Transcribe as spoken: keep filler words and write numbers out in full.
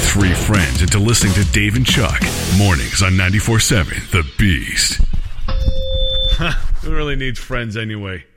free friends into listening to Dave and Chuck. Mornings on ninety-four point seven The Beast. Who really needs friends anyway?